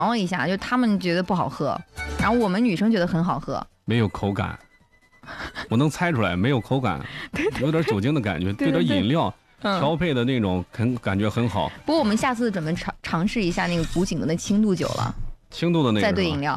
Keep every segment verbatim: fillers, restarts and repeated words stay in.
了一下，就他们觉得不好喝，然后我们女生觉得很好喝， 没有口感，我能猜出来没有口感，有点酒精的感觉，对点饮料调配的那种很感觉很好。 不过我们下次准备尝尝试一下那个古井的那轻度酒了， 轻度的那个再兑饮料。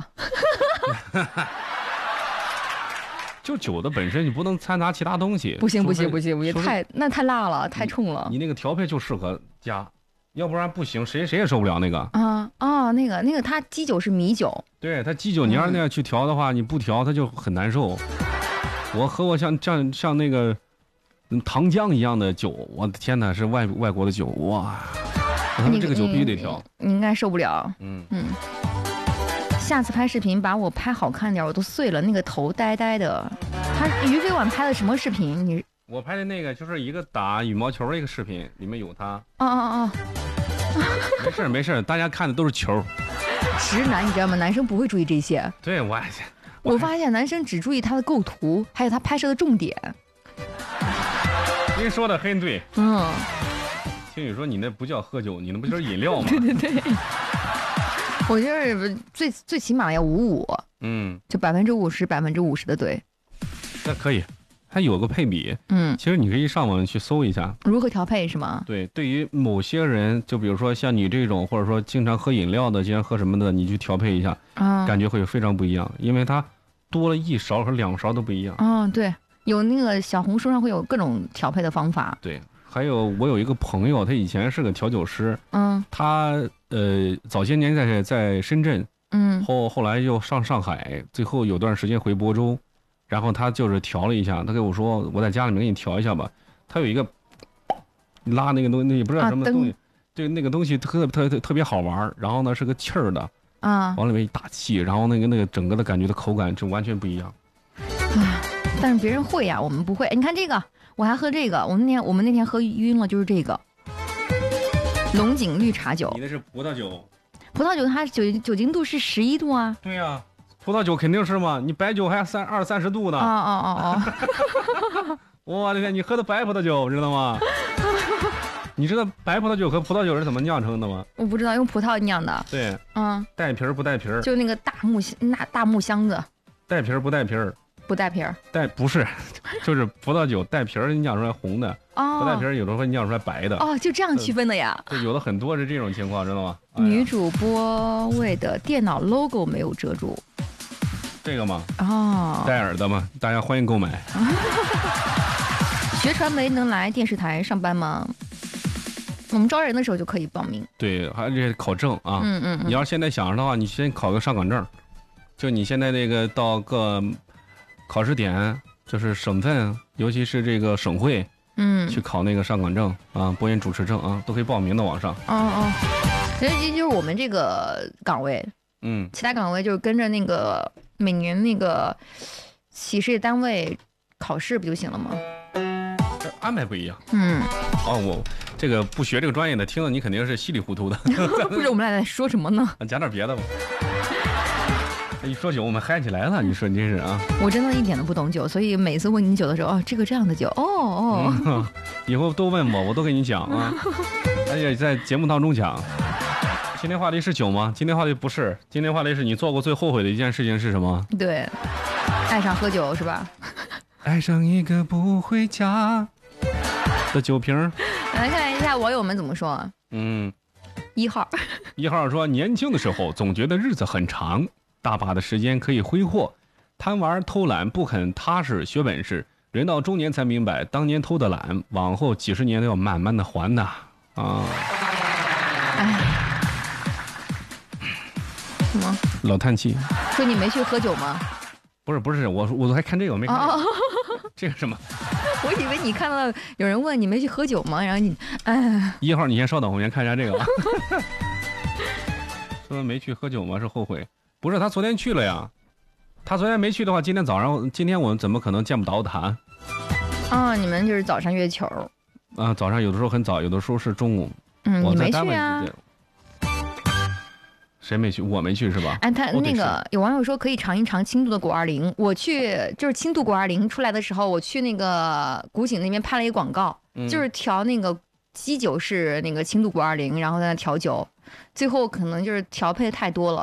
就酒的本身，你不能掺杂其他东西。 不行不行不行不行，太那太辣了，太冲了。 你那个调配就适合加，要不然不行，谁谁也受不了那个。 啊哦，那个那个，它基酒是米酒。 对，它基酒，你要是那样去调的话，嗯、你不调它就很难受。我喝过像像像那个糖浆一样的酒，我的天哪，是外外国的酒，哇！他们这个酒必须得调， 你应该受不了。嗯嗯。下次拍视频把我拍好看点，我都碎了，那个头呆呆的。他于飞晚拍的什么视频？你我拍的那个就是一个打羽毛球的一个视频，里面有他。 哦哦哦， 没事没事，大家看的都是球。 直男你知道吗？男生不会注意这些。 对，我我发现男生只注意他的构图，还有他拍摄的重点。 您说的很对。 嗯。 听你说你那不叫喝酒，你那不就是饮料吗？ 对对对。我就是最最起码要五五， 嗯， 就百分之五十百分之五十的对， 那可以，它有个配比， 嗯， 其实你可以上网去搜一下如何调配是吗？ 对，对于某些人，就比如说像你这种，或者说经常喝饮料的，经常喝什么的，你去调配一下， 啊、嗯， 感觉会非常不一样，因为它多了一勺和两勺都不一样。 嗯，对，有那个小红书上会有各种调配的方法。 对。还有我有一个朋友，他以前是个调酒师， 嗯， 他呃早些年在在深圳， 嗯， 后后来又上上海，最后有段时间回亳州，然后他就是调了一下，他跟我说我在家里面给你调一下吧，他有一个拉那个东西，也不知道什么东西，啊、对那个东西特特特特别好玩，然后呢是个气儿的， 啊， 往里面一打气，然后那个那个整个的感觉的口感就完全不一样。 啊，但是别人会呀，我们不会。你看这个。我还喝这个，我们那天我们那天喝晕了，就是这个龙井绿茶酒。 你那是葡萄酒， 葡萄酒它酒酒精度是十一度啊。 对呀、啊，葡萄酒肯定是嘛，你白酒还三二三十度呢。 哦哦哦哦！ 我的天，你喝的白葡萄酒知道吗？你知道白葡萄酒和葡萄酒是怎么酿成的吗？ 我不知道，用葡萄酿的。 对， 嗯， 带皮儿不带皮儿， 就那个大木那大木箱子。 带皮儿不带皮儿。 不带皮儿， 带不是，就是葡萄酒带皮儿，你酿出来红的， 哦， 不带皮儿有的会酿出来白的， 哦，就这样区分的呀？ 对，有的很多是这种情况，知道吗？ 哎、女主播位的电脑 logo 没有遮住， 这个吗？ 哦， 戴尔的吗？大家欢迎购买。 学传媒能来电视台上班吗？我们招人的时候就可以报名。 对，还得考证啊。 嗯嗯嗯。 你要是现在想着的话，你先考个上岗证，就你现在那个到各考试点，就是省份，尤其是这个省会， 嗯， 去考那个上岗证啊，播音主持证啊，都可以报名的，网上。 哦哦，其实就是我们这个岗位， 嗯， 其他岗位就是跟着那个每年那个企事业单位考试不就行了吗？ 安排不一样。 嗯。 哦，我这个不学这个专业的，听了你肯定是稀里糊涂的。 不是，我们俩在说什么呢？ 讲点别的吧。一说酒，我们嗨起来了。你说你真是啊！ 我真的一点都不懂酒，所以每次问你酒的时候，哦，这个这样的酒，哦哦、 嗯，以后多问我，我都给你讲啊，而且在节目当中讲。今天话题是酒吗？今天话题不是，今天话题是你做过最后悔的一件事情是什么？ 对，爱上喝酒是吧？ 爱上一个不回家的酒瓶。 来看一下网友们怎么说。 嗯， 一号， 一号说，年轻的时候总觉得日子很长。大把的时间可以挥霍，贪玩偷懒不肯踏实学本事，人到中年才明白，当年偷的懒，往后几十年都要慢慢的还的啊！ 哎，什么？ 老叹气。 说你没去喝酒吗？ 不是不是，我我还看这个，我没看、這個哦、这个什么？ 我以为你看到有人问你没去喝酒吗？然后你，哎， 一号你先稍等，我先看一下这个。说没去喝酒吗？是后悔。不是，他昨天去了呀。他昨天没去的话，今天早上，今天我们怎么可能见不着他？ 啊、哦，你们就是早上约球。 啊，早上有的时候很早，有的时候是中午。 嗯， 我你没去啊？ 谁没去？我没去是吧？ 哎，他那个有网友说可以尝一尝轻度的果二零。我去就是轻度果二零出来的时候，我去那个古井那边拍了一个广告，嗯、就是调那个基酒是那个轻度果二零，然后在那调酒。 最后可能就是调配太多了。